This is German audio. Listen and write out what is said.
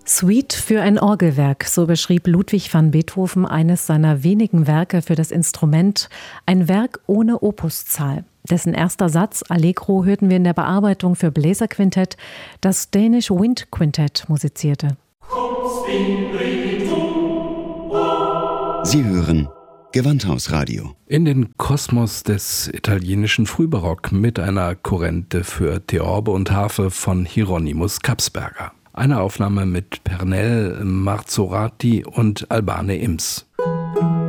Suite für ein Orgelwerk, so beschrieb Ludwig van Beethoven eines seiner wenigen Werke für das Instrument, ein Werk ohne Opuszahl. Dessen erster Satz, Allegro, hörten wir in der Bearbeitung für Bläserquintett, das Danish Wind Quintett musizierte. Sie hören Gewandhausradio. In den Kosmos des italienischen Frühbarock mit einer Kurrente für Theorbe und Harfe von Hieronymus Kapsberger. Eine Aufnahme mit Pernell, Marzorati und Albane Ims.